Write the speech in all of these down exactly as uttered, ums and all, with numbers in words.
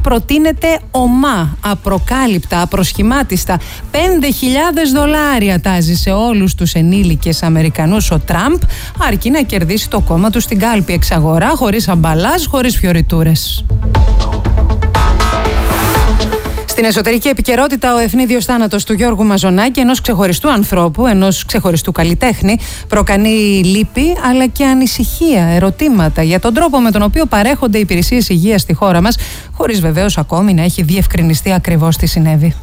προτείνεται ομά, απροκάλυπτα, απροσχημάτιστα. Πέντε χιλιάδες δολάρια τάζει σε όλους τους ενήλικες Αμερικανούς ο Τραμπ, αρκεί να κερδίσει το κόμμα του στην κάλπη εξαγορά, χωρίς αμπαλάζ, χωρίς φιωριτούρες. Στην εσωτερική επικαιρότητα, ο ευνίδιος θάνατος του Γιώργου Μαζονάκη, ενός ξεχωριστού ανθρώπου, ενός ξεχωριστού καλλιτέχνη, προκαλεί λύπη αλλά και ανησυχία, ερωτήματα για τον τρόπο με τον οποίο παρέχονται οι υπηρεσίες υγείας στη χώρα μας, χωρίς βεβαίως ακόμη να έχει διευκρινιστεί ακριβώς τι συνέβη.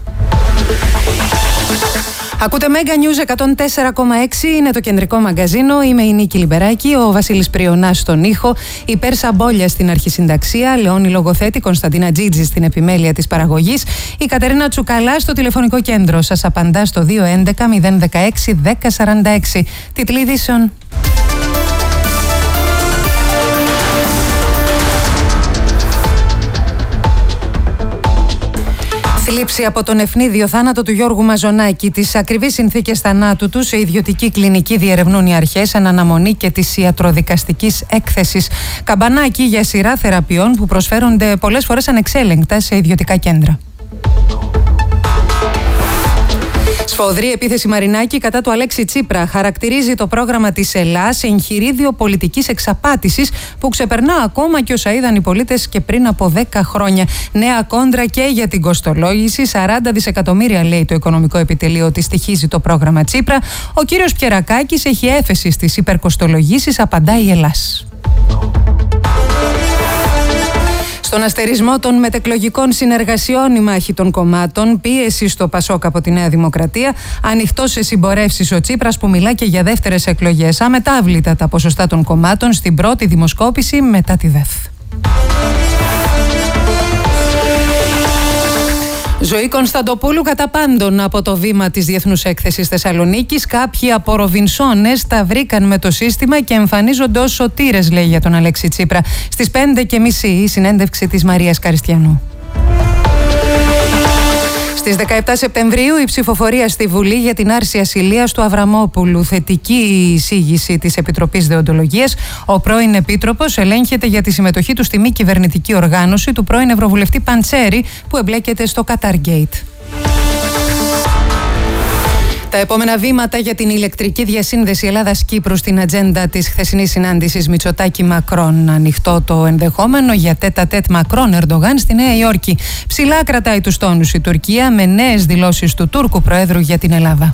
Ακούτε Mega News εκατόν τέσσερα κόμμα έξι, είναι το κεντρικό μαγκαζίνο. Είμαι η Νίκη Λιμπεράκη, ο Βασίλης Πριονάς στον ήχο, η Πέρσα Μπόλια στην αρχισυνταξία, Λεόνη Λογοθέτη, Κωνσταντίνα Τζίτζη στην επιμέλεια της παραγωγής, η Κατερίνα Τσουκαλά στο τηλεφωνικό κέντρο. Σας απαντά στο δύο έντεκα μηδέν δεκαέξι δέκα σαράντα έξι. Τίτλοι ειδήσεων. Θλίψη από τον ευνίδιο θάνατο του Γιώργου Μαζονάκη. Τις ακριβείς συνθήκες θανάτου του σε ιδιωτική κλινική διερευνούν οι αρχές εν αναμονή και της ιατροδικαστικής έκθεσης. Καμπανάκι για σειρά θεραπείων που προσφέρονται πολλές φορές ανεξέλεγκτα σε ιδιωτικά κέντρα. Σφοδρή επίθεση Μαρινάκη κατά του Αλέξη Τσίπρα. Χαρακτηρίζει το πρόγραμμα της Ελλάς εγχειρίδιο πολιτικής εξαπάτησης που ξεπερνά ακόμα και όσα είδαν οι πολίτες και πριν από δέκα χρόνια. Νέα κόντρα και για την κοστολόγηση. σαράντα δισεκατομμύρια λέει το οικονομικό επιτελείο ότι στοιχίζει το πρόγραμμα Τσίπρα. Ο κύριος Πιερακάκης έχει έφεση στις υπερκοστολογήσεις, απαντάει η Ελλάς. Στον αστερισμό των μετεκλογικών συνεργασιών η μάχη των κομμάτων, πίεση στο Πασόκ από τη Νέα Δημοκρατία, ανοιχτός σε συμπορεύσεις ο Τσίπρας που μιλά και για δεύτερες εκλογές. Αμετάβλητα τα ποσοστά των κομμάτων στην πρώτη δημοσκόπηση μετά τη ΔΕΘ. Ζωή Κωνσταντοπούλου κατά πάντων από το βήμα της Διεθνούς Έκθεσης Θεσσαλονίκης. Κάποιοι από Ροβινσόνες τα βρήκαν με το σύστημα και εμφανίζονται ως σωτήρες, λέει για τον Αλέξη Τσίπρα. Στις πέντε και μισή η συνέντευξη της Μαρίας Καριστιανού. Στις δεκαεπτά Σεπτεμβρίου η ψηφοφορία στη Βουλή για την άρση ασυλίας του Αβραμόπουλου. Θετική εισήγηση της Επιτροπής Δεοντολογίας. Ο πρώην Επίτροπος ελέγχεται για τη συμμετοχή του στη μη κυβερνητική οργάνωση του πρώην Ευρωβουλευτή Παντσέρη που εμπλέκεται στο Qatargate. Τα επόμενα βήματα για την ηλεκτρική διασύνδεση Ελλάδας-Κύπρου στην ατζέντα της χθεσινής συνάντησης Μητσοτάκη-Μακρόν. Ανοιχτό το ενδεχόμενο για τέτα-τέτ Μακρόν-Ερντογάν στη Νέα Υόρκη. Ψηλά κρατάει τους τόνους η Τουρκία με νέες δηλώσεις του Τούρκου Προέδρου για την Ελλάδα.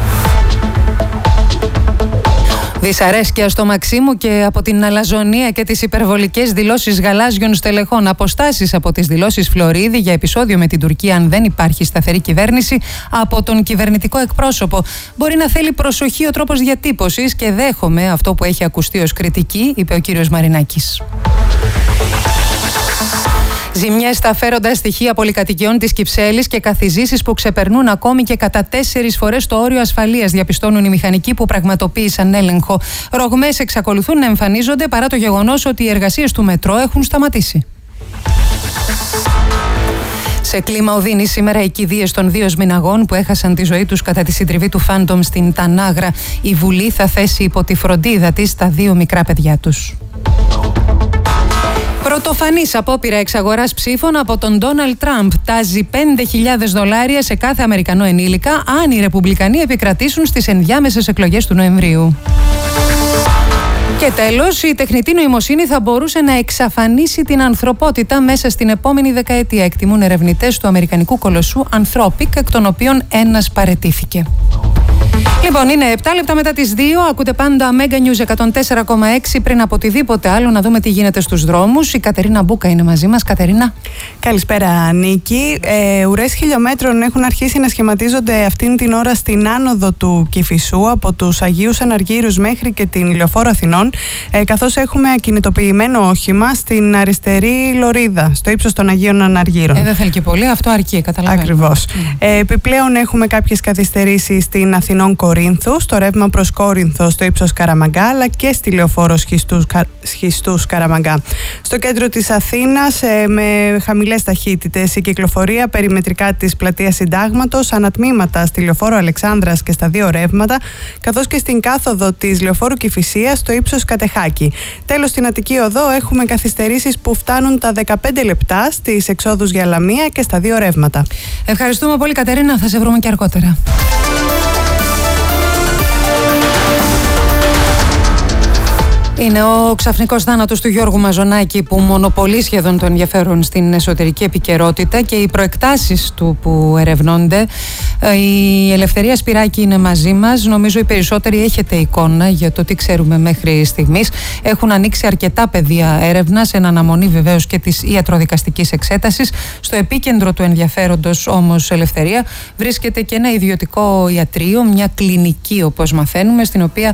Δυσαρέσκεια στο Μαξίμου και από την αλαζονία και τις υπερβολικές δηλώσεις γαλάζιων στελεχών. Αποστάσεις από τις δηλώσεις Φλωρίδη για επεισόδιο με την Τουρκία αν δεν υπάρχει σταθερή κυβέρνηση από τον κυβερνητικό εκπρόσωπο. Μπορεί να θέλει προσοχή ο τρόπος διατύπωσης και δέχομαι αυτό που έχει ακουστεί ως κριτική, είπε ο κύριος Μαρινάκης. Ζημιές στα φέροντα στοιχεία πολυκατοικιών της Κυψέλης και καθιζήσεις που ξεπερνούν ακόμη και κατά τέσσερις φορές το όριο ασφαλείας, διαπιστώνουν οι μηχανικοί που πραγματοποίησαν έλεγχο. Ρογμές εξακολουθούν να εμφανίζονται παρά το γεγονός ότι οι εργασίες του μετρό έχουν σταματήσει. Σε κλίμα οδύνη σήμερα οι κηδείες των δύο σμηναγών που έχασαν τη ζωή τους κατά τη συντριβή του Φάντομ στην Τανάγρα. Η Βουλή θα θέσει υπό τη φροντίδα της τα δύο μικρά παιδιά τους. Πρωτοφανής απόπειρα εξαγοράς ψήφων από τον Ντόναλντ Τραμπ. Τάζει πέντε χιλιάδες δολάρια σε κάθε Αμερικανό ενήλικα αν οι Ρεπουμπλικανοί επικρατήσουν στις ενδιάμεσες εκλογές του Νοεμβρίου. Και τέλος, η τεχνητή νοημοσύνη θα μπορούσε να εξαφανίσει την ανθρωπότητα μέσα στην επόμενη δεκαετία, εκτιμούν ερευνητές του αμερικανικού κολοσσού Anthropic, εκ των οποίων ένας παραιτήθηκε. Λοιπόν, είναι επτά λεπτά μετά τις δύο. Ακούτε πάντα Mega News εκατόν τέσσερα κόμμα έξι. Πριν από οτιδήποτε άλλο, να δούμε τι γίνεται στους δρόμους. Η Κατερίνα Μπούκα είναι μαζί μας. Κατερίνα. Καλησπέρα, Νίκη. Ε, ουρές χιλιόμετρων έχουν αρχίσει να σχηματίζονται αυτήν την ώρα στην άνοδο του Κηφισού, από τους Αγίους Αναργύρους μέχρι και την Λεωφόρο Αθηνών. Ε, καθώς έχουμε ακινητοποιημένο όχημα στην αριστερή λωρίδα, στο ύψος των Αγίων Αναργύρων. Ε, δεν θέλει και πολύ, αυτό αρκεί, καταλαβαίνω. Ακριβώς. Mm. Ε, επιπλέον, έχουμε κάποιες καθυστερήσεις στην Αθηνών Κορίνθου. Κορίνθου, στο ρεύμα προς Κόρινθο στο ύψος Καραμαγκά, αλλά και στη λεωφόρο Σχιστούς, Σχιστούς Καραμαγκά. Στο κέντρο της Αθήνας, με χαμηλές ταχύτητες, η κυκλοφορία περιμετρικά της πλατείας Συντάγματος, ανατμήματα στη λεωφόρο Αλεξάνδρας και στα δύο ρεύματα, καθώς και στην κάθοδο της λεωφόρου Κηφισίας στο ύψος Κατεχάκη. Τέλος, στην Αττική Οδό έχουμε καθυστερήσεις που φτάνουν τα δεκαπέντε λεπτά στις εξόδους για Λαμία και στα δύο ρεύματα. Ευχαριστούμε πολύ, Κατερίνα. Θα σε βρούμε και αργότερα. Είναι ο ξαφνικός θάνατος του Γιώργου Μαζονάκη που μονοπολεί σχεδόν το ενδιαφέρον στην εσωτερική επικαιρότητα και οι προεκτάσεις του που ερευνώνται. Η Ελευθερία Σπυράκη είναι μαζί μας. Νομίζω οι περισσότεροι έχετε εικόνα για το τι ξέρουμε μέχρι στιγμής. Έχουν ανοίξει αρκετά πεδία έρευνας, εν αναμονή βεβαίως και της ιατροδικαστικής εξέτασης. Στο επίκεντρο του ενδιαφέροντος όμως, Ελευθερία, βρίσκεται και ένα ιδιωτικό ιατρείο, μια κλινική όπως μαθαίνουμε, στην οποία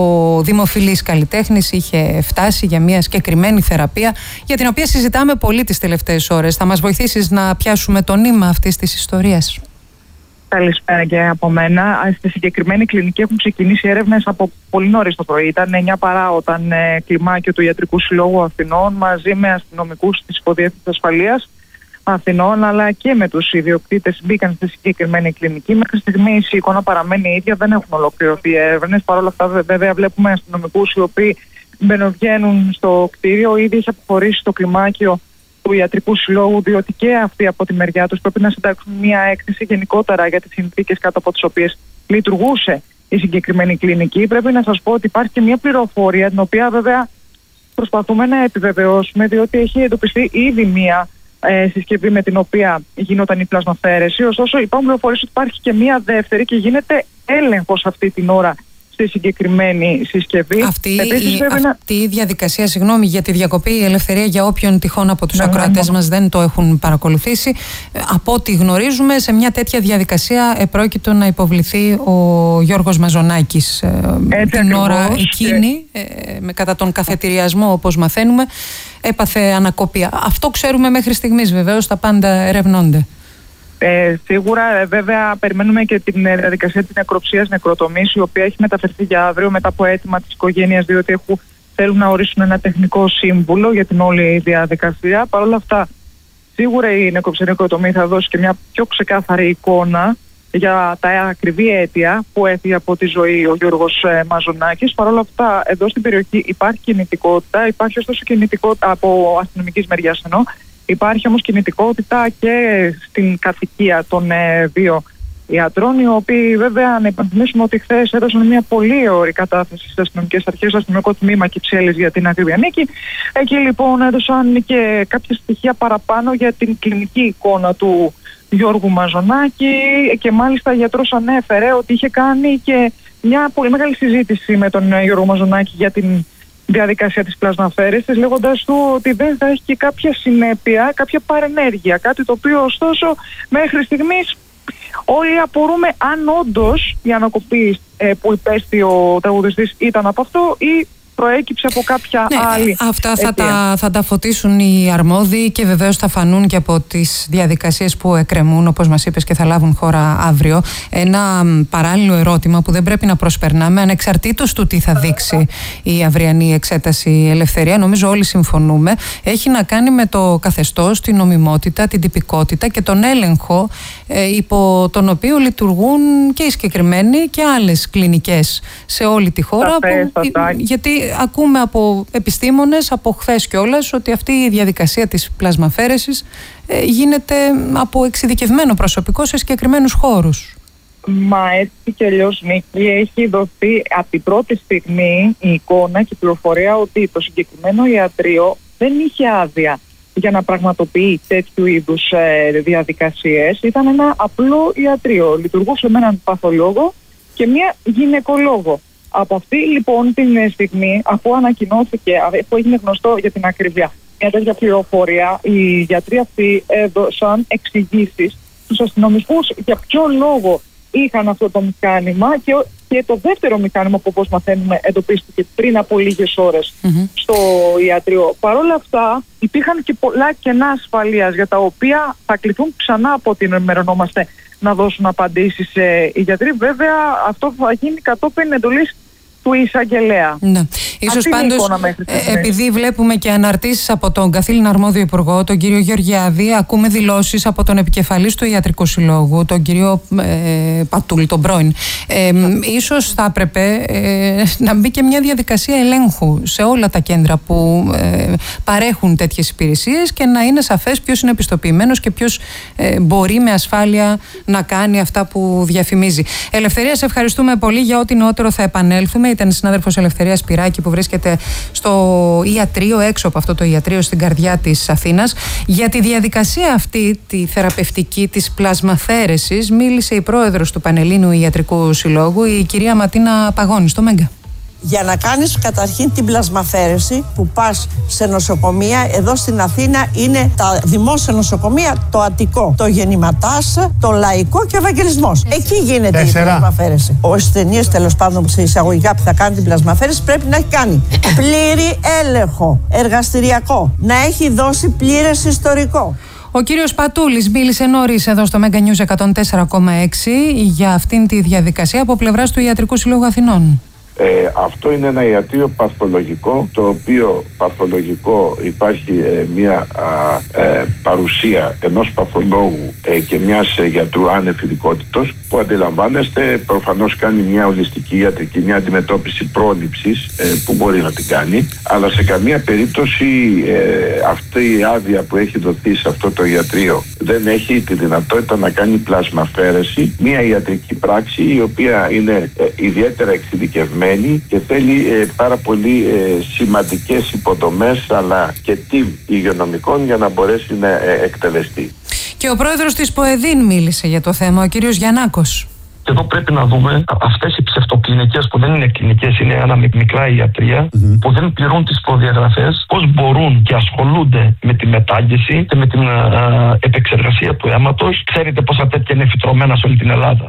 ο δημοφιλής καλλιτέχνης είχε φτάσει για μια συγκεκριμένη θεραπεία, για την οποία συζητάμε πολύ τις τελευταίες ώρες. Θα μας βοηθήσεις να πιάσουμε το νήμα αυτής της ιστορίας? Καλησπέρα και από μένα. Στη συγκεκριμένη κλινική έχουν ξεκινήσει έρευνες από πολύ νωρίς το πρωί. Ήταν εννιά παρά όταν ε, κλιμάκιο του Ιατρικού Συλλόγου Αθηνών μαζί με αστυνομικούς της Υποδιεύθυνσης Ασφαλείας Αθηνών αλλά και με τους ιδιοκτήτες μπήκαν στη συγκεκριμένη κλινική. Μέχρι στιγμής η εικόνα παραμένει ίδια, δεν έχουν ολοκληρωθεί οι έρευνες. Παρ' όλα αυτά, βέβαια, βλέπουμε αστυνομικούς οι οποίοι μπαινοβγαίνουν στο κτίριο. Ήδη έχει αποχωρήσει το κλιμάκιο του Ιατρικού Συλλόγου, διότι και αυτοί από τη μεριά τους πρέπει να συντάξουν μια έκθεση γενικότερα για τις συνθήκες κάτω από τις οποίες λειτουργούσε η συγκεκριμένη κλινική. Πρέπει να σας πω ότι υπάρχει και μια πληροφορία, την οποία βέβαια προσπαθούμε να επιβεβαιώσουμε, διότι έχει εντοπιστεί ήδη μια ε, συσκευή με την οποία γινόταν η πλασμαφαίρεση. Ωστόσο, υπάρχουν πληροφορίες ότι υπάρχει και μια δεύτερη και γίνεται έλεγχος αυτή την ώρα στη συγκεκριμένη συσκευή. Αυτή, Επίσης, η, αυτή η διαδικασία, συγγνώμη για τη διακοπή, η Ελευθερία, για όποιον τυχόν από τους ναι, ακροατές ναι, μας δεν το έχουν παρακολουθήσει, από ό,τι γνωρίζουμε, σε μια τέτοια διαδικασία επρόκειτο να υποβληθεί ο Γιώργος Μαζονάκης. Έτσι την ακριβώς, ώρα εκείνη, και... ε, με, κατά τον καθετηριασμό όπως μαθαίνουμε, έπαθε ανακοπία. Αυτό ξέρουμε μέχρι στιγμής, βεβαίως τα πάντα ερευνώνται. Ε, σίγουρα, ε, βέβαια, περιμένουμε και την ε, διαδικασία της νεκροψίας νεκροτομής, η οποία έχει μεταφερθεί για αύριο μετά από αίτημα της οικογένειας, διότι έχουν, θέλουν να ορίσουν ένα τεχνικό σύμβουλο για την όλη διαδικασία. Παρ' όλα αυτά, σίγουρα η νεκροψία νεκροτομή θα δώσει και μια πιο ξεκάθαρη εικόνα για τα ακριβή αίτια που έφυγε από τη ζωή ο Γιώργος ε, Μαζονάκης. Παρ' όλα αυτά, εδώ στην περιοχή υπάρχει κινητικότητα, υπάρχει ωστόσο κινητικότητα από αστυνομικής μεριάς ενώ. Υπάρχει όμως κινητικότητα και στην κατοικία των ε, δύο ιατρών, οι οποίοι βέβαια να υπενθυμίσουμε ότι χθες έδωσαν μια πολύ ωραία κατάθεση στις αστυνομικές αρχές, στο αστυνομικό τμήμα Κυψέλης για την ακρίβεια νίκη. Εκεί λοιπόν έδωσαν και κάποια στοιχεία παραπάνω για την κλινική εικόνα του Γιώργου Μαζονάκη και μάλιστα ο γιατρός ανέφερε ότι είχε κάνει και μια πολύ μεγάλη συζήτηση με τον Γιώργο Μαζονάκη για την διαδικασία της πλασμαφαίρεσης, λέγοντας του ότι δεν θα έχει και κάποια συνέπεια, κάποια παρενέργεια, κάτι το οποίο ωστόσο μέχρι στιγμής όλοι απορούμε αν όντως η ανακοπή ε, που υπέστη ο τραγουδιστής ήταν από αυτό ή προέκυψε από κάποια ναι, άλλη αυτά θα τα, θα τα φωτίσουν οι αρμόδιοι και βεβαίως θα φανούν και από τις διαδικασίες που εκκρεμούν, όπως μας είπες, και θα λάβουν χώρα αύριο. Ένα παράλληλο ερώτημα που δεν πρέπει να προσπερνάμε, ανεξαρτήτως του τι θα δείξει η αυριανή εξέταση, Ελευθερία, νομίζω όλοι συμφωνούμε, έχει να κάνει με το καθεστώς, την νομιμότητα, την τυπικότητα και τον έλεγχο ε, υπό τον οποίο λειτουργούν και οι συγκεκριμένοι και άλλες κλινικές σε όλη τη χώρα. Που, γιατί ακούμε από επιστήμονες, από χθες κιόλας, ότι αυτή η διαδικασία της πλασμαφαίρεσης ε, γίνεται από εξειδικευμένο προσωπικό σε συγκεκριμένους χώρους. Μα έτσι κι αλλιώς, Νίκη, έχει δοθεί από την πρώτη στιγμή η εικόνα και η πληροφορία ότι το συγκεκριμένο ιατρείο δεν είχε άδεια για να πραγματοποιεί τέτοιου είδους ε, διαδικασίες. Ήταν ένα απλό ιατρείο. Λειτουργούσε με έναν παθολόγο και μία γυναικολόγο. Από αυτή λοιπόν την στιγμή, αφού ανακοινώθηκε, αφού έγινε γνωστό για την ακρίβεια μια τέτοια πληροφορία, οι γιατροί αυτοί έδωσαν εξηγήσεις στους αστυνομικούς για ποιο λόγο είχαν αυτό το μηχάνημα και, και το δεύτερο μηχάνημα που, όπως μαθαίνουμε, εντοπίστηκε πριν από λίγες ώρες mm-hmm. στο ιατρείο. Παρ' όλα αυτά υπήρχαν και πολλά κενά ασφαλείας για τα οποία θα κληθούν ξανά από ό,τι ενημερωνόμαστε να δώσουν απαντήσεις ε, οι γιατροί. Βέβαια αυτό θα γίνει κατόπιν εντολής του εισαγγελέα. Ναι. Ίσως πάντως, ε, επειδή βλέπουμε και αναρτήσεις από τον καθήλυνα αρμόδιο υπουργό, τον κύριο Γεωργιάδη, ακούμε δηλώσεις από τον επικεφαλής του Ιατρικού Συλλόγου, τον κύριο ε, Πατούλη, τον πρώην. Ε, ε, ίσως θα έπρεπε ε, να μπει και μια διαδικασία ελέγχου σε όλα τα κέντρα που ε, παρέχουν τέτοιες υπηρεσίες και να είναι σαφές ποιος είναι επιστοποιημένος και ποιος ε, μπορεί με ασφάλεια να κάνει αυτά που διαφημίζει. Ελευθερία, σε ευχαριστούμε πολύ. Για ό,τι νεότερο θα επανέλθουμε. Ήταν η συνάδελφος Ελευθερία Σπυράκη που βρίσκεται στο ιατρείο, έξω από αυτό το ιατρείο στην καρδιά της Αθήνας. Για τη διαδικασία αυτή, τη θεραπευτική της πλασμαθέρεσης, μίλησε η πρόεδρος του Πανελλήνιου Ιατρικού Συλλόγου, η κυρία Ματίνα Παγώνη, στο Μέγκα. Για να κάνεις καταρχήν την πλασμαφέρεση που πας σε νοσοκομεία, εδώ στην Αθήνα είναι τα δημόσια νοσοκομεία, το Αττικό, το Γεννηματάς, το Λαϊκό και ο Ευαγγελισμός. Εκεί γίνεται Τέσσερα. η πλασμαφέρεση. Ο ασθενής, τέλος πάντων, σε εισαγωγικά που θα κάνει την πλασμαφέρεση, πρέπει να έχει κάνει πλήρη έλεγχο εργαστηριακό, να έχει δώσει πλήρες ιστορικό. Ο κύριος Πατούλης μίλησε νωρίς εδώ στο Mega News εκατόν τέσσερα κόμμα έξι για αυτήν τη διαδικασία από πλευράς του Ιατρικού Συλλόγου Αθηνών. Ε, αυτό είναι ένα ιατρείο παθολογικό, το οποίο παθολογικό υπάρχει ε, μια α, ε, παρουσία ενός παθολόγου ε, και μιας ε, γιατρού άνευ ειδικότητος, που αντιλαμβάνεστε προφανώς κάνει μια ολιστική ιατρική, μια αντιμετώπιση πρόληψης ε, που μπορεί να την κάνει, αλλά σε καμία περίπτωση ε, αυτή η άδεια που έχει δοθεί σε αυτό το ιατρείο δεν έχει τη δυνατότητα να κάνει πλασμαφέρεση, μια ιατρική πράξη η οποία είναι ε, ιδιαίτερα εξειδικευμένη και θέλει ε, πάρα πολύ ε, σημαντικές υποδομές αλλά και team υγειονομικών για να μπορέσει να ε, εκτελεστεί. Και ο πρόεδρος της ΠΟΕΔΗΝ μίλησε για το θέμα, ο κύριος Γιαννάκος. Και εδώ πρέπει να δούμε αυτές οι ψευτοκλινικές που δεν είναι κλινικές, είναι ένα μικρά ιατρία, mm-hmm. που δεν πληρούν τις προδιαγραφές, πώς μπορούν και ασχολούνται με τη μετάγγιση και με την α, επεξεργασία του αίματος. Ξέρετε πόσα τέτοια είναι φυτρωμένα σε όλη την Ελλάδα.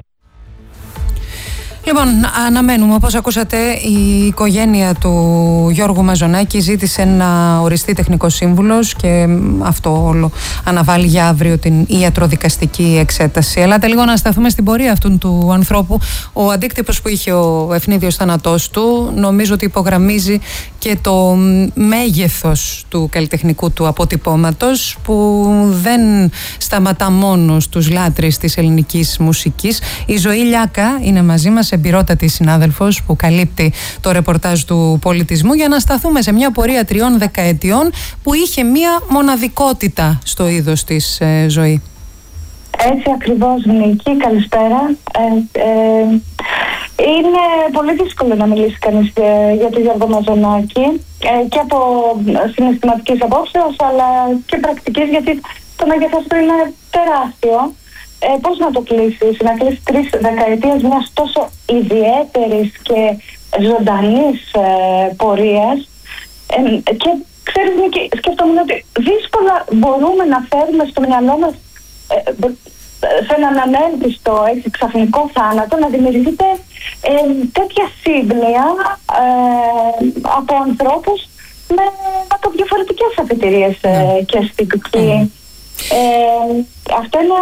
Λοιπόν, αναμένουμε. Όπως ακούσατε, η οικογένεια του Γιώργου Μαζονάκη ζήτησε να οριστεί τεχνικός σύμβουλος και αυτό όλο αναβάλει για αύριο την ιατροδικαστική εξέταση. Ελάτε λίγο να σταθούμε στην πορεία αυτού του ανθρώπου. Ο αντίκτυπος που είχε ο ευνίδιος θάνατός του νομίζω ότι υπογραμμίζει και το μέγεθος του καλλιτεχνικού του αποτυπώματος, που δεν σταματά μόνο στους λάτρεις της ελληνικής μουσικής. Η Ζωή Λιάκα είναι μαζί μας, εμπειρότατη συνάδελφος που καλύπτει το ρεπορτάζ του πολιτισμού, για να σταθούμε σε μια πορεία τριών δεκαετιών που είχε μια μοναδικότητα στο είδος της ε, Ζωή. Έτσι ακριβώς, Νίκη, καλησπέρα. Ε, ε, είναι πολύ δύσκολο να μιλήσει κανείς ε, για τον Γιώργο Μαζονάκη ε, και από συναισθηματικής απόψεως αλλά και πρακτικής, γιατί το μέγεθος του είναι τεράστιο. Ε, πώς να το κλείσεις, να κλείσεις τρεις δεκαετίες μιας τόσο ιδιαίτερης και ζωντανής ε, πορείας ε, και ξέρεις, Νίκη, σκέφτομαι ότι δύσκολα μπορούμε να φέρουμε στο μυαλό μας ε, σε έναν ανέλπιστο έτσι, ξαφνικό θάνατο να δημιουργείται ε, τέτοια σύμπνοια ε, από ανθρώπους με, από διαφορετικές αφετηρίες ε, και αισθητική. Mm. Ε, αυτό είναι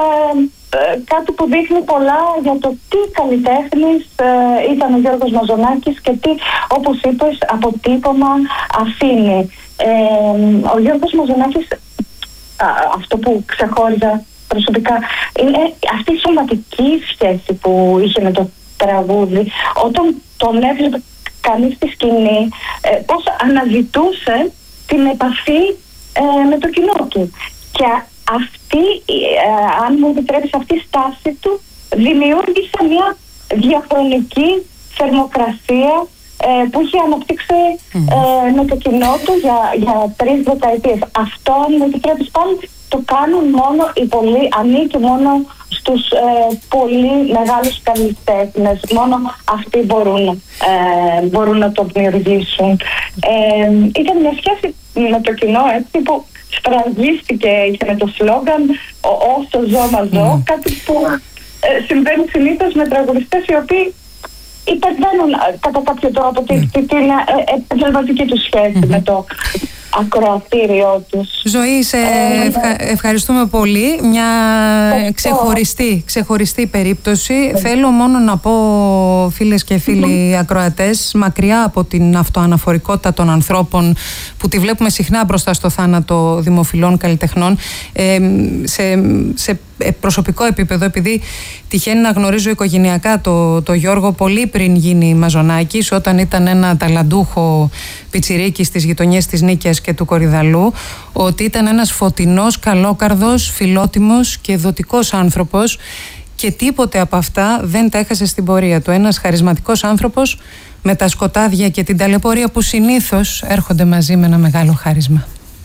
ε, κάτι που δείχνει πολλά για το τι καλλιτέχνης ε, ήταν ο Γιώργος Μαζονάκης και τι, όπως είπες, αποτύπωμα αφήνει. Ε, ο Γιώργος Μαζονάκης, α, αυτό που ξεχώριζα προσωπικά, είναι αυτή η σωματική σχέση που είχε με το τραγούδι. Όταν τον έβλεπε κανείς στη σκηνή, ε, πώς αναζητούσε την επαφή ε, με το κοινό του. Και αυτή, ε, αν μου επιτρέπεις, αυτή η στάση του δημιούργησε μια διαχρονική θερμοκρασία ε, που είχε αναπτύξει ε, με το κοινό του για, για τρεις δεκαετίες. Αυτό, αν μου επιτρέπεις πάλι, το κάνουν μόνο οι πολύ, ανήκει μόνο στους ε, πολύ μεγάλους καλλιτέχνες. Μόνο αυτοί μπορούν, ε, μπορούν να το δημιουργήσουν. Ε, ήταν μια σχέση με το κοινό, έτσι, που σφραγίστηκε και με το σλόγγαν «Όσο ζω να ζω», mm. κάτι που ε, συμβαίνει συνήθως με τραγουδιστές οι οποίοι υπερβαίνουν κατά κάποιο τρόπο mm. την επαγγελματική του σχέση mm-hmm. με το ακροατήριό τους. Ζωή, σε ε, ευχα... ευχαριστούμε πολύ. Μια ξεχωριστή, ξεχωριστή περίπτωση. Ε. Θέλω μόνο να πω, φίλες και φίλοι ακροατές, μακριά από την αυτοαναφορικότητα των ανθρώπων που τη βλέπουμε συχνά μπροστά στο θάνατο δημοφιλών καλλιτεχνών, ε, σε, σε προσωπικό επίπεδο, επειδή τυχαίνει να γνωρίζω οικογενειακά το, το Γιώργο πολύ πριν γίνει Μαζονάκης, όταν ήταν ένα ταλαντούχο πιτσιρίκι στις γειτονιές της Νίκαιας και του Κορυδαλού, ότι ήταν ένας φωτεινός, καλόκαρδος, φιλότιμος και δοτικός άνθρωπος και τίποτε από αυτά δεν τα έχασε στην πορεία του. Ένας χαρισματικός άνθρωπος με τα σκοτάδια και την ταλαιπωρία που συνήθως έρχονται μαζί με ένα μεγάλο χάρισμα.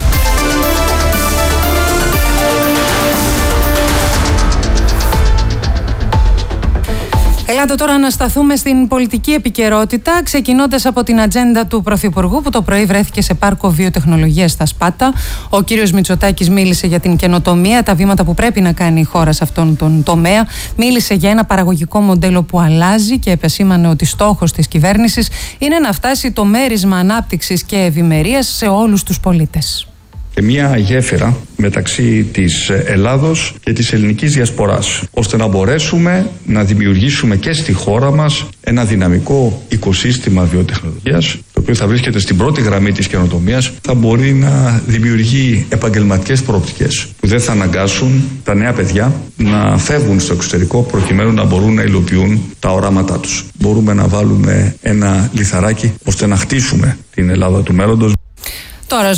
Ελάτε τώρα να σταθούμε στην πολιτική επικαιρότητα, ξεκινώντας από την ατζέντα του Πρωθυπουργού, που το πρωί βρέθηκε σε πάρκο βιοτεχνολογίας στα Σπάτα. Ο κύριος Μητσοτάκης μίλησε για την καινοτομία, τα βήματα που πρέπει να κάνει η χώρα σε αυτόν τον τομέα. Μίλησε για ένα παραγωγικό μοντέλο που αλλάζει και επεσήμανε ότι στόχος της κυβέρνησης είναι να φτάσει το μέρισμα ανάπτυξης και ευημερίας σε όλους τους πολίτες. Και μια γέφυρα μεταξύ της Ελλάδος και της ελληνικής διασποράς, ώστε να μπορέσουμε να δημιουργήσουμε και στη χώρα μας ένα δυναμικό οικοσύστημα βιοτεχνολογίας, το οποίο θα βρίσκεται στην πρώτη γραμμή της καινοτομίας, θα μπορεί να δημιουργεί επαγγελματικές προοπτικές που δεν θα αναγκάσουν τα νέα παιδιά να φεύγουν στο εξωτερικό προκειμένου να μπορούν να υλοποιούν τα οράματά τους. Μπορούμε να βάλουμε ένα λιθαράκι ώστε να χτίσουμε την Ελλάδα του μέλλοντος. Τώρα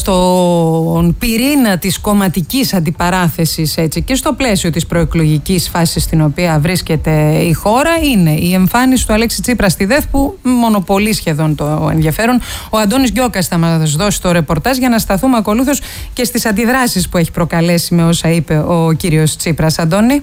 στον πυρήνα της κομματικής αντιπαράθεσης, έτσι, και στο πλαίσιο της προεκλογικής φάσης στην οποία βρίσκεται η χώρα, είναι η εμφάνιση του Αλέξη Τσίπρα στη ΔΕΘ, που μονοπολεί σχεδόν το ενδιαφέρον. Ο Αντώνης Γκιόκας θα μας δώσει το ρεπορτάζ για να σταθούμε ακολούθως και στις αντιδράσεις που έχει προκαλέσει με όσα είπε ο κύριος Τσίπρας. Αντώνη.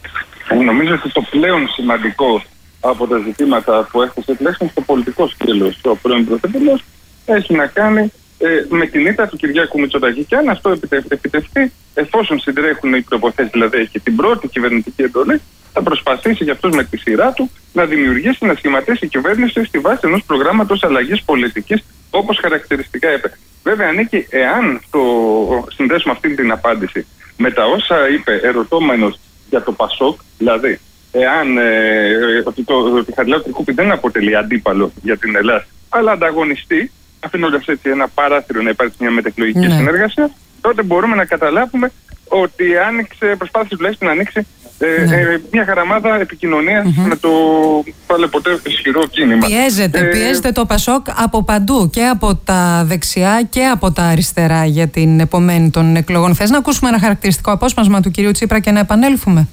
Νομίζω ότι το πλέον σημαντικό από τα ζητήματα που έχουν τουλάχιστον στο πολιτικό σκέλος ο πρώην Πρωθυπουργός έχει να κάνει Ε, με την ήττα του Κυριάκου Μητσοτάκη. Και αν αυτό επιτευχθεί, εφόσον συντρέχουν οι προποθέσεις, δηλαδή έχει την πρώτη κυβερνητική εντολή, θα προσπαθήσει για αυτός με τη σειρά του να δημιουργήσει, να σχηματίσει η κυβέρνηση στη βάση ενός προγράμματος αλλαγής πολιτικής, όπως χαρακτηριστικά είπε. Βέβαια, ανήκει, εάν το συνδέσουμε αυτή την απάντηση με τα όσα είπε ερωτώμενος για το Πασόκ, δηλαδή, εάν ε, ότι το ότι Χαριλάου Τρικούπη δεν αποτελεί αντίπαλο για την Ελλάδα, αλλά ανταγωνιστή, αφήνοντας έτσι ένα παράθυρο να υπάρξει μια μετεκλογική ναι. συνεργασία, τότε μπορούμε να καταλάβουμε ότι άνοιξε, προσπάθησε τουλάχιστον να ανοίξει ε, ναι. ε, μια χαραμάδα επικοινωνίας mm-hmm. με το πάλι ποτέ ισχυρό κίνημα. Πιέζεται, ε, πιέζεται το Πασόκ από παντού, και από τα δεξιά και από τα αριστερά, για την επομένη των εκλογών. Θες να ακούσουμε ένα χαρακτηριστικό απόσπασμα του κυρίου Τσίπρα και να επανέλθουμε?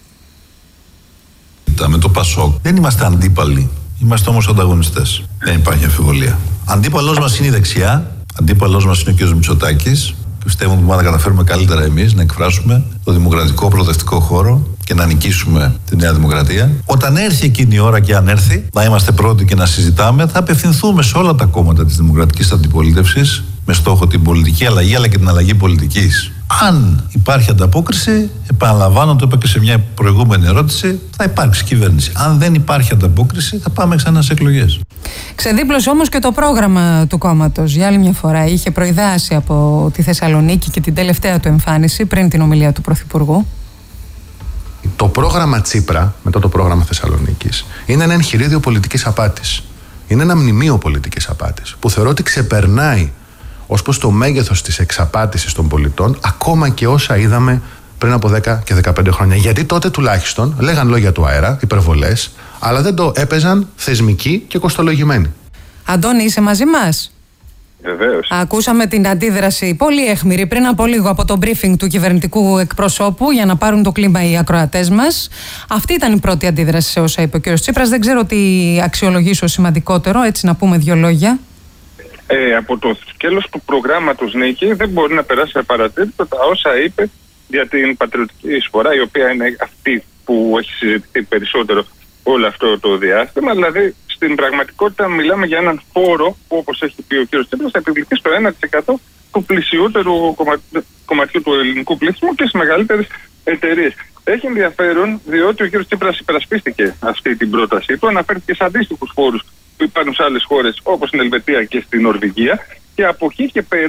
Με το Πασόκ δεν είμαστε αντίπαλοι. Είμαστε όμως ανταγωνιστές. Δεν υπάρχει αμφιβολία. Αντίπαλός μας είναι η δεξιά. Αντίπαλός μας είναι ο κ. Μητσοτάκης. Πιστεύουμε ότι μπορούμε να καταφέρουμε καλύτερα εμείς να εκφράσουμε το δημοκρατικό προοδευτικό χώρο και να νικήσουμε τη Νέα Δημοκρατία. Όταν έρθει εκείνη η ώρα, και αν έρθει, να είμαστε πρώτοι και να συζητάμε, θα απευθυνθούμε σε όλα τα κόμματα της δημοκρατικής αντιπολίτευσης με στόχο την πολιτική αλλαγή, αλλά και την αλλαγή πολιτικής. Αν υπάρχει ανταπόκριση, επαναλαμβάνω, το είπα και σε μια προηγούμενη ερώτηση, θα υπάρξει κυβέρνηση. Αν δεν υπάρχει ανταπόκριση, θα πάμε ξανά σε εκλογές. Ξεδίπλωσε όμως και το πρόγραμμα του κόμματος για άλλη μια φορά. Είχε προειδεάσει από τη Θεσσαλονίκη και την τελευταία του εμφάνιση πριν την ομιλία του Πρωθυπουργού. Το πρόγραμμα Τσίπρα, μετά το πρόγραμμα Θεσσαλονίκης, είναι ένα εγχειρίδιο πολιτικής απάτης. Είναι ένα μνημείο πολιτικής απάτης που θεωρώ ότι ξεπερνάει ως προς το μέγεθος της εξαπάτησης των πολιτών ακόμα και όσα είδαμε πριν από δέκα και δεκαπέντε χρόνια. Γιατί τότε τουλάχιστον λέγαν λόγια του αέρα, υπερβολές, αλλά δεν το έπαιζαν θεσμικοί και κοστολογημένοι. Αντώνη, είσαι μαζί μας? Βεβαίως. Ακούσαμε την αντίδραση πολύ αιχμηρή πριν από λίγο από το briefing του κυβερνητικού εκπροσώπου για να πάρουν το κλίμα οι ακροατές μας. Αυτή ήταν η πρώτη αντίδραση σε όσα είπε ο κ. Τσίπρας. Δεν ξέρω τι αξιολογήσω σημαντικότερο, έτσι να πούμε δύο λόγια. Ε, από το σκέλος του προγράμματος Νίκη δεν μπορεί να περάσει απαρατήρητο τα όσα είπε για την πατριωτική εισφορά, η οποία είναι αυτή που έχει συζητηθεί περισσότερο όλο αυτό το διάστημα. Δηλαδή, στην πραγματικότητα μιλάμε για έναν φόρο που, όπως έχει πει ο κ. Τσίπρας, θα επιβληθεί στο ένα τοις εκατό του πλησιότερου κομματιού του ελληνικού πληθυσμού και στις μεγαλύτερες εταιρείες. Έχει ενδιαφέρον διότι ο κ. Τσίπρας υπερασπίστηκε αυτή την πρότασή του, αναφέρθηκε σε αντίστοιχους φόρους που υπάρχουν σε άλλες χώρες όπως στην Ελβετία και στην Νορβηγία, και από εκεί και πέρα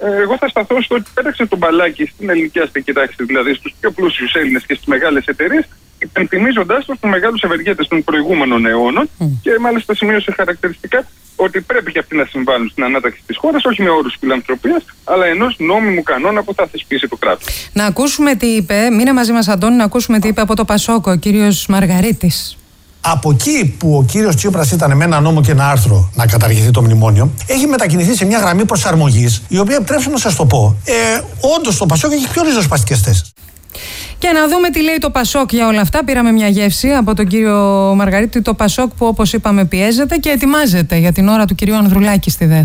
εγώ θα σταθώ στο ότι πέταξε τον μπαλάκι στην ελληνική αστική τάξη, δηλαδή στους πιο πλούσιους Έλληνες και στις μεγάλες εταιρείες, υπενθυμίζοντας τους μεγάλους ευεργέτες των προηγούμενων αιώνων mm. και μάλιστα σημείωσε χαρακτηριστικά ότι πρέπει και αυτοί να συμβάλλουν στην ανάταξη της χώρας, όχι με όρους φιλανθρωπίας, αλλά ενός νόμιμου κανόνα που θα θεσπίσει το κράτος. Να ακούσουμε τι είπε, μείνε μαζί μας Αντώνη, να ακούσουμε τι είπε από το Πασόκο ο κύριος Μαργαρίτης. Από εκεί που ο κύριος Τσίπρας ήταν με ένα νόμο και ένα άρθρο να καταργηθεί το μνημόνιο, έχει μετακινηθεί σε μια γραμμή προσαρμογής, η οποία, επιτρέψτε να σας το πω, ε, όντως το Πασόκ έχει πιο ριζοσπαστικές θέσεις. Και να δούμε τι λέει το Πασόκ για όλα αυτά. Πήραμε μια γεύση από τον κύριο Μαργαρίτη, το Πασόκ που όπως είπαμε πιέζεται και ετοιμάζεται για την ώρα του κυρίου Ανδρουλάκη στη ΔΕΘ.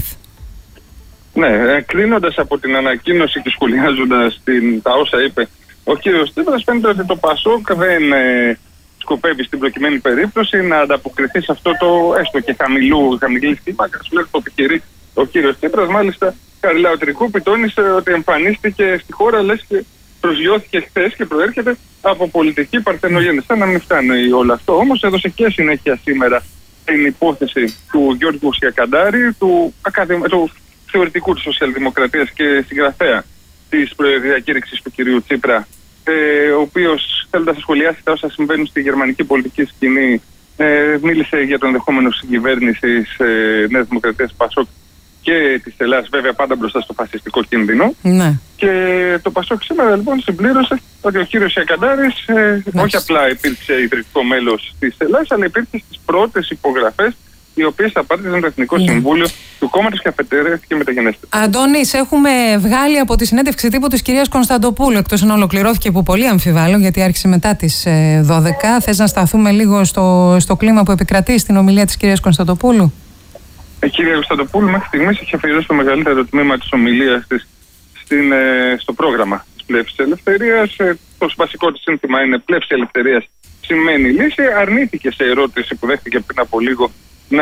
Ναι, κλείνοντας από την ανακοίνωση και σχολιάζοντας την, τα όσα είπε ο κύριος Τσίπρας, φαίνεται ότι το Πασόκ δεν ε, σκοπεύει στην προκειμένη περίπτωση να ανταποκριθεί σε αυτό το έστω και χαμηλού, χαμηλή κλίμακα. Σου λέει το επιχειρεί ο κύριος Τσίπρας. Μάλιστα, Καριλάου Τρικούπη τόνισε ότι εμφανίστηκε στη χώρα, λες και προσγειώθηκε χθες και προέρχεται από πολιτική παρθενογέννηση. Να μην φτάνει όλο αυτό. Όμως έδωσε και συνέχεια σήμερα την υπόθεση του Γιώργου Σιακαντάρη, του, ακαδημα... του θεωρητικού της Σοσιαλδημοκρατίας και συγγραφέα της προδιακήρυξης του κυρίου Τσίπρα, ε, ο οποίος, θέλοντας να σχολιάσει τα όσα συμβαίνουν στη γερμανική πολιτική σκηνή, ε, μίλησε για τον ενδεχόμενο συγκυβέρνησης ε, Νέας Δημοκρατίας Πασόκ και της Ελλάδας, βέβαια πάντα μπροστά στο φασιστικό κίνδυνο. Ναι. Και το Πασόκ σήμερα λοιπόν συμπλήρωσε ότι ο κύριος Σιακαντάρης ε, όχι απλά υπήρξε ιδρυτικό μέλος της Ελλάδας, αλλά υπήρξε στις πρώτες υπογραφές οι οποίες απάντησαν το Εθνικό yeah. Συμβούλιο του κόμματος και αφετηρέθηκε μεταγενέστερα. Αντώνη, έχουμε βγάλει από τη συνέντευξη τύπου της κυρίας Κωνσταντοπούλου, εκτός αν ολοκληρώθηκε που πολύ αμφιβάλλω, γιατί άρχισε μετά τις δώδεκα. Θες να σταθούμε λίγο στο, στο κλίμα που επικρατεί στην ομιλία της κυρίας Κωνσταντοπούλου? Η κυρία Κωνσταντοπούλου μέχρι στιγμής έχει αφιερώσει το μεγαλύτερο τμήμα της ομιλίας της στην, ε, στο πρόγραμμα της Πλεύσης Ελευθερίας. Ε, το βασικό της σύνθημα είναι Πλεύση Ελευθερίας σημαίνει λύση. Αρνήθηκε σε ερώτηση που δέχτηκε πριν από λίγο να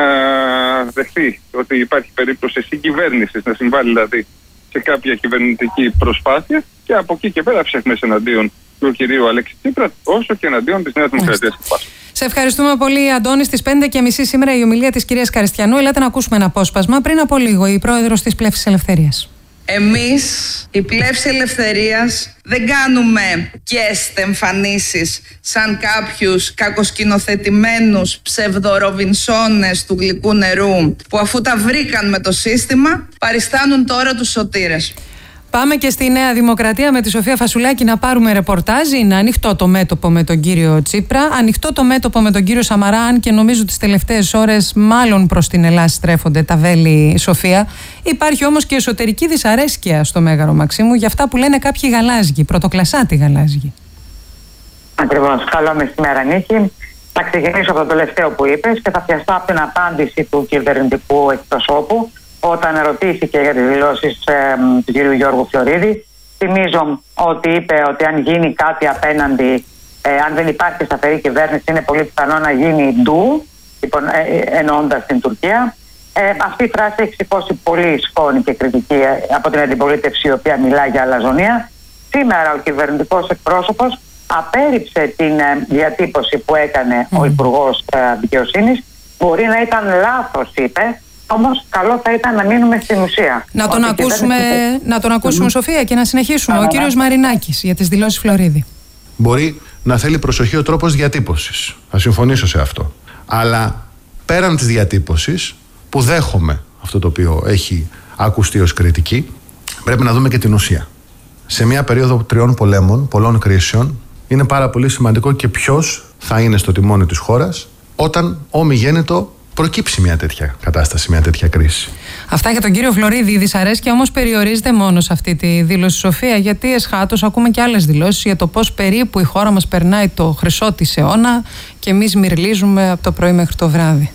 δεχθεί ότι υπάρχει περίπτωση συγκυβέρνησης, να συμβάλλει δηλαδή σε κάποια κυβερνητική προσπάθεια, και από εκεί και πέρα ψάχνες εναντίον του κυρίου Αλέξη Τσίπρα, όσο και εναντίον της Νέας Δημοκρατίας. Σε ευχαριστούμε πολύ, Αντώνη. Στις πέντε και μισή σήμερα η ομιλία της κυρίας Καριστιανού. Ελάτε να ακούσουμε ένα απόσπασμα. Πριν από λίγο, η πρόεδρος της Πλεύσης Ελευθερίας. Εμείς, η Πλεύση Ελευθερίας, δεν κάνουμε guest εμφανίσεις σαν κάποιους κακοσκηνοθετημένους ψευδοροβινσόνες του γλυκού νερού που αφού τα βρήκαν με το σύστημα παριστάνουν τώρα τους σωτήρες. Πάμε και στη Νέα Δημοκρατία με τη Σοφία Φασουλάκη να πάρουμε ρεπορτάζ. Είναι ανοιχτό το μέτωπο με τον κύριο Τσίπρα, ανοιχτό το μέτωπο με τον κύριο Σαμαρά, αν και νομίζω τις τελευταίες ώρες μάλλον προς την Ελλάδα στρέφονται τα βέλη, Σοφία. Υπάρχει όμως και εσωτερική δυσαρέσκεια στο Μέγαρο Μαξίμου για αυτά που λένε κάποιοι γαλάζιοι, πρωτοκλασσάτοι γαλάζιοι. Ακριβώς. Καλό μεσημέρα, Νίκη. Θα ξεκινήσω από το τελευταίο που είπες και θα πιαστώ από την απάντηση του κυβερνητικού εκπροσώπου όταν ερωτήθηκε για τις δηλώσεις ε, του κ. Γιώργου Φλωρίδη. Θυμίζω ότι είπε ότι αν γίνει κάτι απέναντι, ε, αν δεν υπάρχει σταθερή κυβέρνηση, είναι πολύ πιθανό να γίνει ντου, λοιπόν, ε, εννοώντας την Τουρκία. Ε, αυτή η φράση έχει σηκώσει πολύ σκόνη και κριτική από την αντιπολίτευση, η οποία μιλά για αλαζονία. Σήμερα ο κυβερνητικός εκπρόσωπος απέρριψε την ε, διατύπωση που έκανε mm. ο Υπουργός ε, Δικαιοσύνης. Μπορεί να ήταν λάθος, είπε. Όμως καλό θα ήταν να μείνουμε στην ουσία. Να τον ακούσουμε, κυβέρνηση... να τον ακούσουμε mm-hmm. Σοφία, και να συνεχίσουμε. Mm-hmm. Ο κύριος Μαρινάκης για τις δηλώσεις Φλωρίδη. Μπορεί να θέλει προσοχή ο τρόπος διατύπωσης. Θα συμφωνήσω σε αυτό. Αλλά πέραν της διατύπωσης, που δέχομαι αυτό το οποίο έχει ακουστεί ως κριτική, πρέπει να δούμε και την ουσία. Σε μια περίοδο τριών πολέμων, πολλών κρίσεων, είναι πάρα πολύ σημαντικό και ποιος θα είναι στο τιμόνι της χώρας όταν ομιγέννητο προκύψει μια τέτοια κατάσταση, μια τέτοια κρίση. Αυτά για τον κύριο Φλωρίδη. Η δυσαρέσκεια όμως περιορίζεται μόνο σε αυτή τη δήλωση, Σοφία, γιατί εσχάτως ακούμε και άλλες δηλώσεις για το πώς περίπου η χώρα μας περνάει το χρυσό της αιώνα και εμείς μυρλίζουμε από το πρωί μέχρι το βράδυ.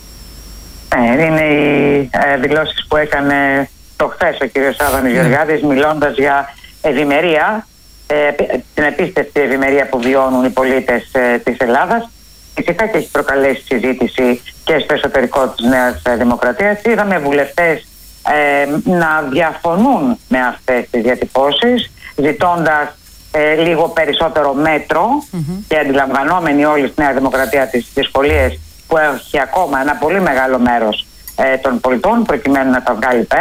Ε, είναι οι ε, δηλώσεις που έκανε το χθες ο κύριος Άδωνης yeah. Γεωργιάδης, μιλώντας για ευημερία, ε, την επίστευτη ευημερία που βιώνουν οι πολίτες ε, της Ελλάδας. Φυσικά και έχει προκαλέσει συζήτηση και στο εσωτερικό της Νέας Δημοκρατίας. Είδαμε βουλευτές ε, να διαφωνούν με αυτές τις διατυπώσεις, ζητώντας ε, λίγο περισσότερο μέτρο mm-hmm. και αντιλαμβανόμενοι όλοι στη Νέα Δημοκρατία τις δυσκολίες που έχει ακόμα ένα πολύ μεγάλο μέρος ε, των πολιτών προκειμένου να τα βγάλει πέρα.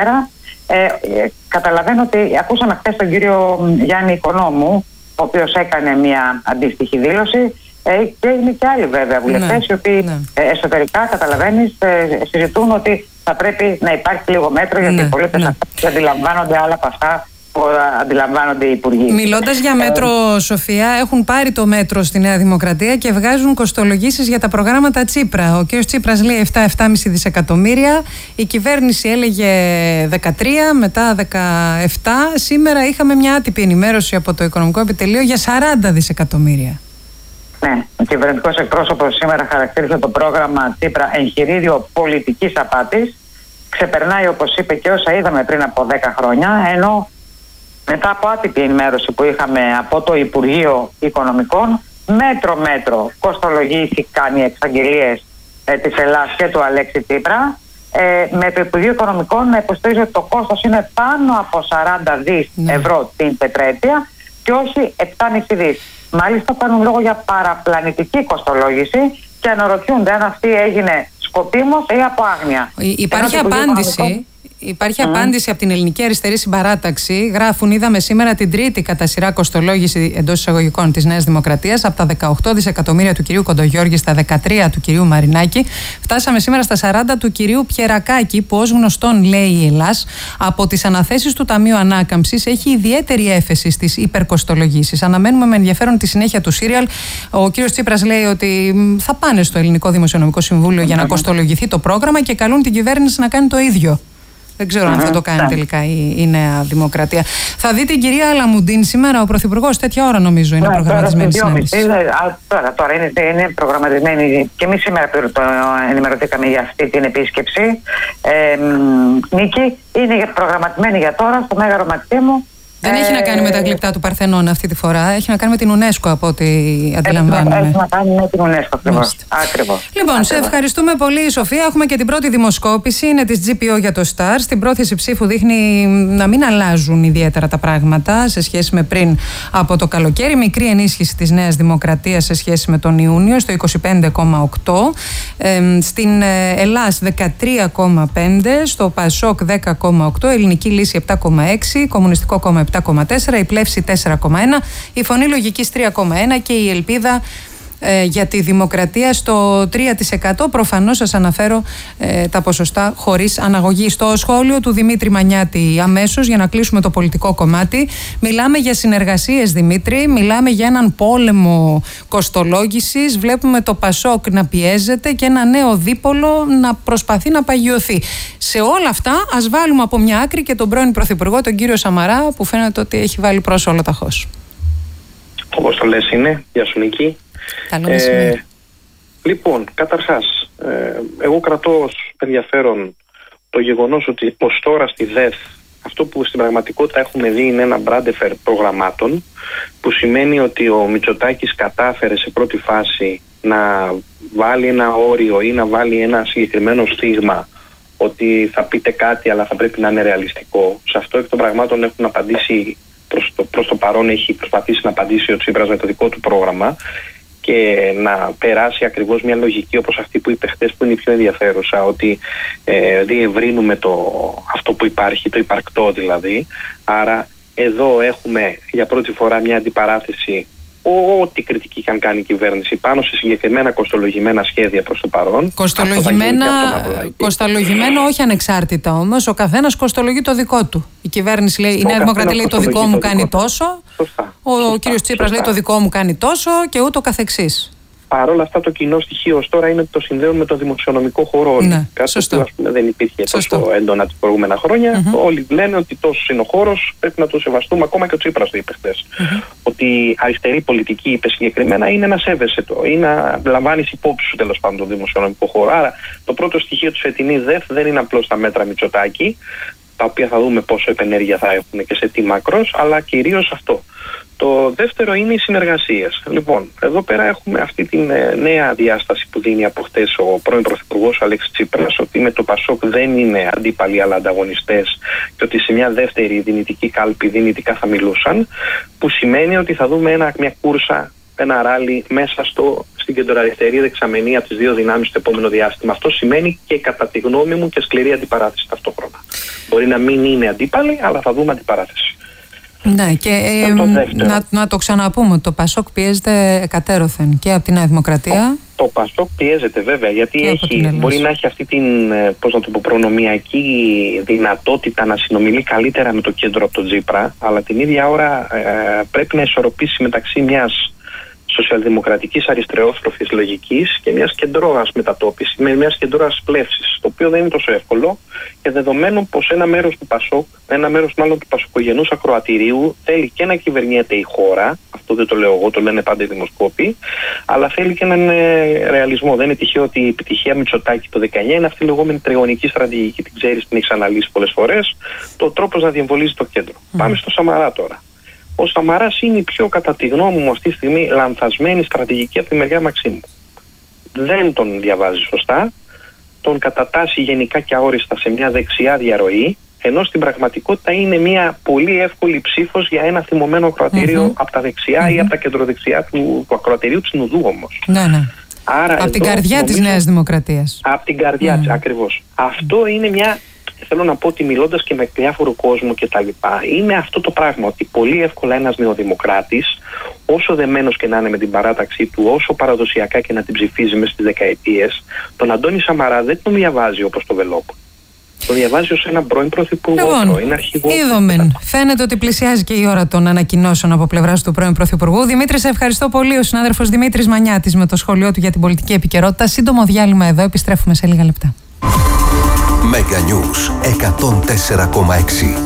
Ε, ε, καταλαβαίνω ότι ακούσαμε χθες τον κύριο Γιάννη Οικονόμου, ο οποίος έκανε μια αντίστοιχη δήλωση, ε, και είναι και άλλοι βέβαια βουλευτές, ναι, οι οποίοι ναι. ε, εσωτερικά, καταλαβαίνεις, ε, συζητούν ότι θα πρέπει να υπάρχει λίγο μέτρο, γιατί ναι, οι πολίτες ναι. αυτοί αντιλαμβάνονται άλλα από αυτά που αντιλαμβάνονται οι υπουργοί. Μιλώντας για μέτρο, ε, Σοφία, έχουν πάρει το μέτρο στη Νέα Δημοκρατία και βγάζουν κοστολογήσεις για τα προγράμματα Τσίπρα. Ο κ. Τσίπρας λέει επτά με επτά κόμμα πέντε δισεκατομμύρια, η κυβέρνηση έλεγε δεκατρία, μετά δεκαεπτά. Σήμερα είχαμε μια άτυπη ενημέρωση από το Οικονομικό Επιτελείο για σαράντα δισεκατομμύρια. Ναι, ο κυβερνητικός εκπρόσωπος σήμερα χαρακτήρισε το πρόγραμμα Τσίπρα εγχειρίδιο πολιτικής απάτης. Ξεπερνάει, όπως είπε, και όσα είδαμε πριν από δέκα χρόνια, ενώ μετά από άτυπη ενημέρωση που είχαμε από το Υπουργείο Οικονομικών, μέτρο-μέτρο κοστολογήθηκαν οι εξαγγελίες ε, της Ελλάδας και του Αλέξη Τσίπρα, ε, με το Υπουργείο Οικονομικών να υποστηρίζει ότι το κόστος είναι πάνω από σαράντα δισεκατομμύρια ευρώ την τετραετία και όχι επτά κόμμα πέντε δισεκατομμύρια. Μάλιστα κάνουν λόγο για παραπλανητική κοστολόγηση και αναρωτιούνται αν αυτή έγινε σκοπίμως ή από άγνοια. Υπάρχει απάντηση. Υπάρχει mm. απάντηση από την Ελληνική Αριστερή Συμπαράταξη. Γράφουν, είδαμε σήμερα την τρίτη κατά σειρά κοστολόγηση εντός εισαγωγικών της Νέας Δημοκρατίας. Από τα δεκαοκτώ δισεκατομμύρια του κυρίου Κοντογιώργη στα δεκατρία του κυρίου Μαρινάκη. Φτάσαμε σήμερα στα σαράντα του κυρίου Πιερακάκη, που ως γνωστόν, λέει η Ελλάς, από τις αναθέσεις του Ταμείου Ανάκαμψης έχει ιδιαίτερη έφεση στις υπερκοστολογήσεις. Αναμένουμε με ενδιαφέρον τη συνέχεια του σύριαλ. Ο κύριος Τσίπρας λέει ότι θα πάνε στο Ελληνικό Δημοσιονομικό Συμβούλιο mm. για να κοστολογηθεί το πρόγραμμα και καλούν την κυβέρνηση να κάνει το ίδιο. Δεν ξέρω mm-hmm. αν θα το κάνει yeah. τελικά η, η Νέα Δημοκρατία. Θα δει την κυρία Αλαμουντίν σήμερα, ο Πρωθυπουργός, τέτοια ώρα νομίζω είναι yeah, προγραμματισμένη συνάντηση. Τώρα, τώρα είναι, είναι προγραμματισμένη και εμείς σήμερα το ενημερωθήκαμε για αυτή την επίσκεψη. Ε, Νίκη, είναι προγραμματισμένη για τώρα στο Μέγαρο Μαξίμου. Δεν ε, έχει να κάνει με τα γλυπτά του Παρθενώνα αυτή τη φορά. Έχει να κάνει με την UNESCO, από ό,τι αντιλαμβάνομαι. Έχει να κάνει με την UNESCO, ακριβώς. Ακριβώς. Λοιπόν, ακριβώς. Σε ευχαριστούμε πολύ, Σοφία. Έχουμε και την πρώτη δημοσκόπηση. Είναι της τζι πι ο για το Star. Στην πρόθεση ψήφου δείχνει να μην αλλάζουν ιδιαίτερα τα πράγματα σε σχέση με πριν από το καλοκαίρι. Μικρή ενίσχυση της Νέας Δημοκρατίας σε σχέση με τον Ιούνιο, στο είκοσι πέντε κόμμα οκτώ. Ε, στην Ελλάς δεκατρία κόμμα πέντε. Στο Πασόκ δέκα κόμμα οκτώ. Ελληνική Λύση επτά κόμμα έξι. Κομμουνιστικό κόμμα επτά κόμμα τέσσερα, η Πλεύση τέσσερα κόμμα ένα, η Φωνή Λογικής τρία κόμμα ένα και η Ελπίδα ε, για τη Δημοκρατία στο τρία τοις εκατό. Προφανώς σας αναφέρω ε, τα ποσοστά χωρίς αναγωγή. Στο σχόλιο του Δημήτρη Μανιάτη αμέσως, για να κλείσουμε το πολιτικό κομμάτι, μιλάμε για συνεργασίες, Δημήτρη, μιλάμε για έναν πόλεμο κοστολόγησης, βλέπουμε το Πασόκ να πιέζεται και ένα νέο δίπολο να προσπαθεί να παγιωθεί. Σε όλα αυτά ας βάλουμε από μια άκρη και τον πρώην Πρωθυπουργό, τον κύριο Σαμαρά, που φαίνεται ότι έχει βάλει προς όλο ταχώς. Όπως το λες είναι, γεια σου Νίκη. Καλό μεσημέρι. Ε, λοιπόν, καταρχάς, ε, εγώ κρατώ ως ενδιαφέρον το γεγονός ότι πως τώρα στη ΔΕΘ αυτό που στην πραγματικότητα έχουμε δει είναι ένα μπράντεφερ προγραμμάτων, που σημαίνει ότι ο Μητσοτάκης κατάφερε σε πρώτη φάση να βάλει ένα όριο ή να βάλει ένα συγκεκριμένο στίγμα ότι θα πείτε κάτι αλλά θα πρέπει να είναι ρεαλιστικό. Σε αυτό εκ των πραγμάτων έχουν απαντήσει, προς το, προς το παρόν έχει προσπαθήσει να απαντήσει ο Τσίπρας με το δικό του πρόγραμμα και να περάσει ακριβώς μια λογική όπως αυτή που είπε χτες, που είναι η πιο ενδιαφέρουσα, ότι ε, διευρύνουμε το, αυτό που υπάρχει, το υπαρκτό δηλαδή. Άρα εδώ έχουμε για πρώτη φορά μια αντιπαράθεση, ό,τι κριτική είχαν κάνει η κυβέρνηση πάνω σε συγκεκριμένα κοστολογημένα σχέδια προς το παρόν. Κοστολογημένα, κοστολογημένο όχι ανεξάρτητα όμως, ο καθένας κοστολογεί το δικό του. Η κυβέρνηση λέει, η Νέα Δημοκρατία λέει το δικό μου κάνει τόσο, σωστά, ο, σωστά, ο κύριος Τσίπρας σωστά. λέει το δικό μου κάνει τόσο και ούτω καθεξής. Παρ' όλα αυτά το κοινό στοιχείο ως τώρα είναι ότι το συνδέουν με το δημοσιονομικό χώρο. Ναι, κάτι σωστό. που ας πούμε, δεν υπήρχε Σωστό. τόσο έντονα τις προηγούμενα χρόνια. Mm-hmm. Όλοι λένε ότι τόσο είναι ο χώρος, πρέπει να το σεβαστούμε. Ακόμα και ο Τσίπρας το είπε χθες. Mm-hmm. Ότι αριστερή πολιτική, είπε συγκεκριμένα, είναι να σέβεσαι το ή να λαμβάνεις υπόψη σου τέλος πάντων το δημοσιονομικό χώρο. Άρα το πρώτο στοιχείο της φετινής ΔΕΘ δεν είναι απλώς τα μέτρα Μητσοτάκη, τα οποία θα δούμε πόσο επενέργεια θα έχουν και σε τι μακρός, αλλά κυρίως αυτό. Το δεύτερο είναι οι συνεργασίες. Λοιπόν, εδώ πέρα έχουμε αυτή τη νέα διάσταση που δίνει από χτες ο πρώην Πρωθυπουργός Αλέξης Τσίπρας, ότι με το Πασόκ δεν είναι αντίπαλοι αλλά ανταγωνιστές και ότι σε μια δεύτερη δυνητική κάλπη δυνητικά θα μιλούσαν, που σημαίνει ότι θα δούμε ένα, μια κούρσα, ένα ράλι μέσα στο, στην κεντροαριστερή δεξαμενή από τις δύο δυνάμεις στο επόμενο διάστημα. Αυτό σημαίνει και κατά τη γνώμη μου και σκληρή αντιπαράθεση ταυτόχρονα. Μπορεί να μην είναι αντίπαλοι, αλλά θα δούμε αντιπαράθεση. Ναι, και ε, το να, να το ξαναπούμε, το Πασόκ πιέζεται κατέρωθεν και από τη Νέα Δημοκρατία. Το, το Πασόκ πιέζεται βέβαια, γιατί έχει, μπορεί να έχει αυτή την, πώς να το πω, προνομιακή δυνατότητα να συνομιλεί καλύτερα με το κέντρο από τον Τσίπρα, αλλά την ίδια ώρα ε, πρέπει να ισορροπήσει μεταξύ μιας σοσιαλδημοκρατικής αριστερόστροφης λογικής και μιας κεντρώας μετατόπισης, με μιας κεντρώας πλεύσης, το οποίο δεν είναι τόσο εύκολο, και δεδομένου πως ένα μέρος του Πασόκ, ένα μέρος μάλλον του πασοκογενούς ακροατηρίου θέλει και να κυβερνιέται η χώρα, αυτό δεν το λέω εγώ, το λένε πάντα οι δημοσκόποι, αλλά θέλει και έναν ε, ρεαλισμό. Δεν είναι τυχαίο ότι η επιτυχία Μητσοτάκη το δεκαεννιά είναι αυτή η λεγόμενη τριγωνική στρατηγική, την ξέρεις, την έχεις αναλύσει πολλές φορές, το τρόπος να διεμβολίζει το κέντρο. Mm. Πάμε στο Σαμαρά τώρα. Ο Σαμαράς είναι η πιο, κατά τη γνώμη μου αυτή τη στιγμή, λανθασμένη στρατηγική από τη μεριά Μαξίμου. Δεν τον διαβάζει σωστά, τον κατατάσσει γενικά και αόριστα σε μια δεξιά διαρροή, ενώ στην πραγματικότητα είναι μια πολύ εύκολη ψήφος για ένα θυμωμένο ακροατήριο mm-hmm. από τα δεξιά mm-hmm. ή από τα κεντροδεξιά του, του ακροατηρίου της Νουδού όμως. Ναι, ναι. Άρα από εδώ, την καρδιά νομίζω, της Νέας Δημοκρατίας. Από την καρδιά mm. της, ακριβώς. Αυτό είναι μια... Θέλω να πω ότι μιλώντας και με διάφορο κόσμο και τα λοιπά, είναι αυτό το πράγμα, ότι πολύ εύκολα ένας νεοδημοκράτης, όσο δεμένος και να είναι με την παράταξή του, όσο παραδοσιακά και να την ψηφίζει μέσα στις δεκαετίες, τον Αντώνη Σαμαρά δεν τον διαβάζει όπως το Βελόπουλο. Τον διαβάζει ως έναν πρώην πρωθυπουργό, λοιπόν, πρώην αρχηγό. Είδομεν. Φαίνεται ότι πλησιάζει και η ώρα των ανακοινώσεων από πλευράς του πρώην πρωθυπουργού. Δημήτρη, σε ευχαριστώ πολύ. Ο συνάδελφος Δημήτρης Μανιάτης με το σχόλιο του για την πολιτική επικαιρότητα. Σύντομο διάλειμμα εδώ. Επιστρέφουμε σε λίγα λεπτά. Μέγκα Νιούς εκατόν τέσσερα κόμμα έξι.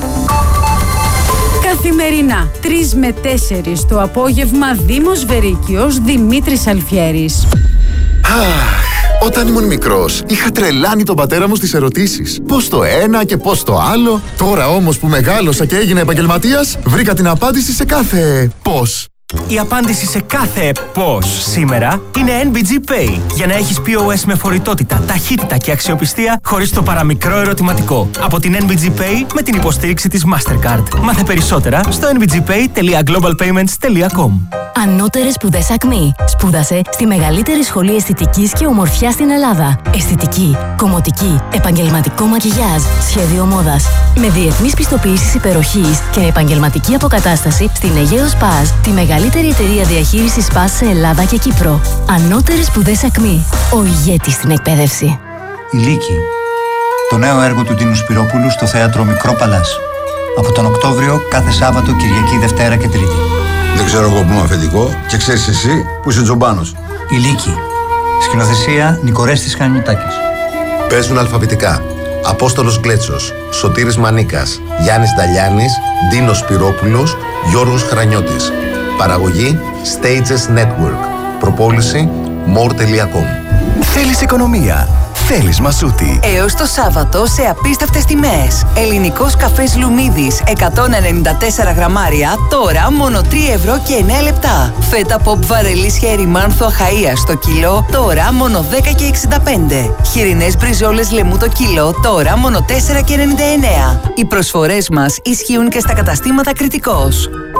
Καθημερινά, τρεις με τέσσερις το απόγευμα, Δήμος Βερίκιος, Δημήτρης Αλφιέρης. Αχ, όταν ήμουν μικρός, είχα τρελάνει τον πατέρα μου στις ερωτήσεις. Πώς το ένα και πώς το άλλο. Τώρα όμως που μεγάλωσα και έγινα επαγγελματίας, βρήκα την απάντηση σε κάθε πώς. Η απάντηση σε κάθε πώς σήμερα είναι εν μπι τζι Pay. Για να έχεις πι ο ες με φορητότητα, ταχύτητα και αξιοπιστία χωρίς το παραμικρό ερωτηματικό. Από την εν μπι τζι Pay με την υποστήριξη της Mastercard. Μάθε περισσότερα στο εν μπι τζι pay τελεία global payments τελεία com. Ανώτερες σπουδές Ακμή. Σπούδασε στη μεγαλύτερη σχολή αισθητικής και ομορφιάς στην Ελλάδα. Αισθητική, κομμωτική, επαγγελματικό μακιγιάζ, σχέδιο μόδας. Με διεθνείς πιστοποιήσεις υπεροχής και επαγγελματική αποκατάσταση στην Αιγαίος Παζ, τη μεγαλύτερη εταιρεία διαχείρισης Παζ σε Ελλάδα και Κύπρο. Ανώτερες σπουδές Ακμή. Ο ηγέτης στην εκπαίδευση. Η Λύκη. Το νέο έργο του Ντίνου Σπυρόπουλου στο θέατρο Μικρό Παλάς. Από τον Οκτώβριο κάθε Σάββατο, Κυριακή, Δευτέρα και Τρίτη. Δεν ξέρω εγώ που είμαι αφεντικό και ξέρεις εσύ που είσαι τζομπάνος. Η Λύκη. Σκηνοθεσία Νικορέστης Χανιωτάκης. Παίζουν αλφαβητικά. Απόστολος Κλέτσος, Σωτήρης Μανίκας, Γιάννης Νταλιάνης, Ντίνος Σπυρόπουλος, Γιώργος Χρανιώτης. Παραγωγή Stages Network. Προπόληση more τελεία com. Θέλεις οικονομία. Θέλεις Μασούτη. Έως το Σάββατο σε απίστευτες τιμές. Ελληνικός καφές Λουμίδης εκατόν ενενήντα τέσσερα γραμμάρια, τώρα μόνο τρία ευρώ και εννέα λεπτά. Φέτα Pop Βαρελής Χέρι Μάνθου Αχαΐας στο κιλό, τώρα μόνο δέκα και εξήντα πέντε. Χοιρινές μπριζόλες λεμού το κιλό, τώρα μόνο τέσσερα και ενενήντα εννέα. Οι προσφορές μας ισχύουν και στα καταστήματα Κρητικός.